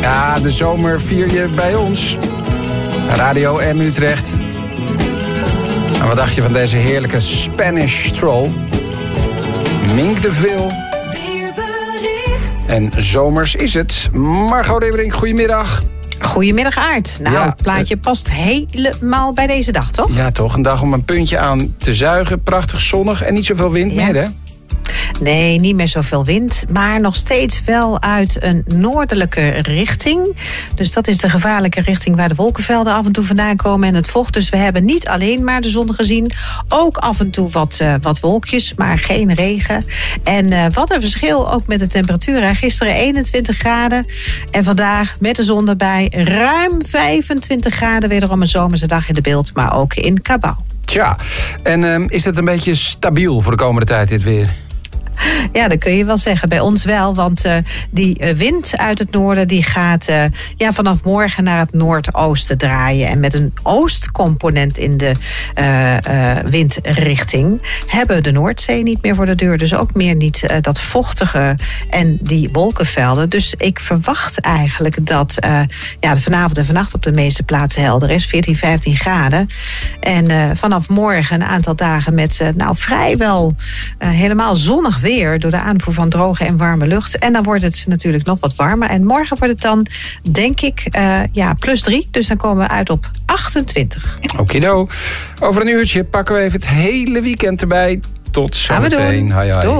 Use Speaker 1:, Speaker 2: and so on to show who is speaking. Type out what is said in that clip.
Speaker 1: Ja, de zomer vier je bij ons. Radio M Utrecht. En wat dacht je van deze heerlijke Spanish Stroll? Mink de Vil. En zomers is het. Margot Reberink, goedemiddag.
Speaker 2: Goedemiddag, Aart. Nou, ja, het plaatje past helemaal bij deze dag, toch?
Speaker 1: Ja, toch. Een dag om een puntje aan te zuigen. Prachtig zonnig en niet zoveel wind meer, hè?
Speaker 2: Nee, niet meer zoveel wind, maar nog steeds wel uit een noordelijke richting. Dus dat is de gevaarlijke richting waar de wolkenvelden af en toe vandaan komen en het vocht. Dus we hebben niet alleen maar de zon gezien, ook af en toe wat wolkjes, maar geen regen. En wat een verschil ook met de temperatuur. Gisteren 21 graden en vandaag met de zon erbij ruim 25 graden. Wederom een zomerse dag in de beeld, maar ook in Cabau.
Speaker 1: Tja, en is het een beetje stabiel voor de komende tijd dit weer?
Speaker 2: Ja, dat kun je wel zeggen. Bij ons wel, want die wind uit het noorden die gaat vanaf morgen naar het noordoosten draaien. En met een oostcomponent in de windrichting hebben we de Noordzee niet meer voor de deur. Dus ook meer niet dat vochtige en die wolkenvelden. Dus ik verwacht eigenlijk dat vanavond en vannacht op de meeste plaatsen helder is. 14, 15 graden. En vanaf morgen een aantal dagen met vrijwel helemaal zonnig weer door de aanvoer van droge en warme lucht. En dan wordt het natuurlijk nog wat warmer. En morgen wordt het dan, denk ik, +3. Dus dan komen we uit op 28.
Speaker 1: Okido. Over een uurtje pakken we even het hele weekend erbij. Tot zometeen.
Speaker 2: Doei.